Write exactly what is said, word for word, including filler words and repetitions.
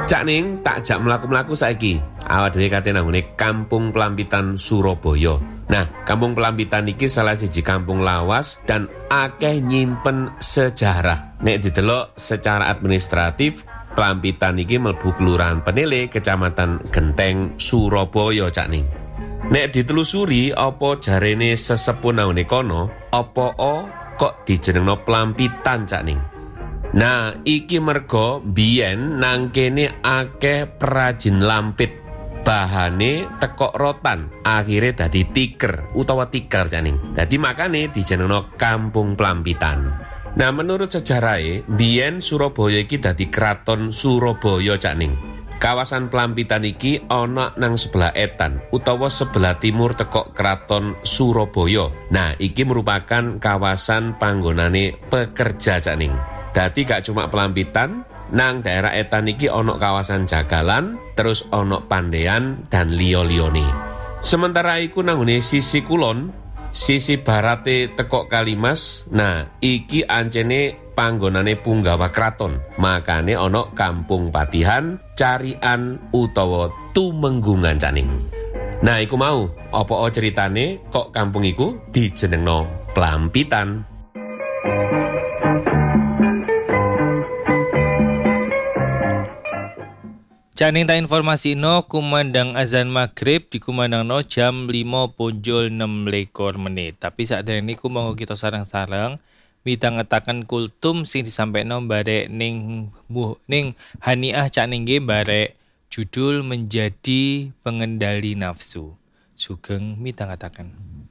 Cak Ning tak jak mlaku-mlaku saiki. Awak dhewe kate nanggone Kampung Pelampitan Surabaya. Nah, Kampung Pelampitan iki salah siji kampung lawas dan akeh nyimpen sejarah. Nek didelok secara administratif, Pelampitan iki mlebu Kelurahan Penele, Kecamatan Genteng, Surabaya, Cak Ning. Nek ditelusuri apa jarene sesepuh naune kono, apa o kok dijenengno Pelampitan, Cak Ning. Nah, iki mergo biyen nang kene akeh perajin lampit. Bahane tekok rotan, akhire dadi tiker utawa tikar, Cak Ning. Dadi makane dijenengno Kampung Pelampitan. Nah, menurut sejarahe, biyen Surabaya iki dadi kraton Surabaya, Cak Ning. Kawasan Pelampitan iki ana nang sebelah etan utawa sebelah timur tekok kraton Surabaya. Nah, iki merupakan kawasan panggonane pekerja, Cak Ning. Dadi gak cuma Pelampitan, nang daerah etan iki ono kawasan Jagalan, terus ono Pandean dan liyo-liyone. Sementara iku nanggone sisi kulon, sisi barate tekok Kalimas, nah iki ancene panggonane punggawa kraton. Makane ono Kampung Patihan, Carian utawa Tumenggungan, Cak Ning. Nah, iku mau, apa o ceritane kok kampung iku dijenengno Pelampitan. Cak Ning tak informasi no kumandang azan maghrib dikumandangno jam lima punjul enam lekor menit. Tapi saat ini ku monggo kita sarang-sarang mitangetaken kultum sing disampaikan barek ning buh ning Haniah Cak Ning nggih barek judul menjadi pengendali nafsu. Sugeng mitangetaken.